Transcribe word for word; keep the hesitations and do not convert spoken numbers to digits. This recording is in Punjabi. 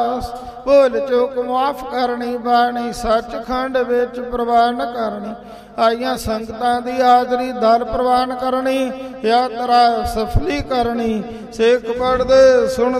ਭੁੱਲ ਚੁੱਕ ਮਾਫ ਕਰਨੀ, ਬਾਣੀ ਸੱਚਖੰਡ ਵਿੱਚ ਪ੍ਰਵਾਨ ਕਰਨੀ। ਆਈਆਂ ਸੰਗਤਾਂ ਦੀ ਹਾਜ਼ਰੀ ਦਰ ਪ੍ਰਵਾਨ ਕਰਨੀ, ਯਾਤਰਾ ਸਫਲੀ ਕਰਨੀ। ਸਿੱਖ ਪੜ੍ਹਦੇ ਸੁਣ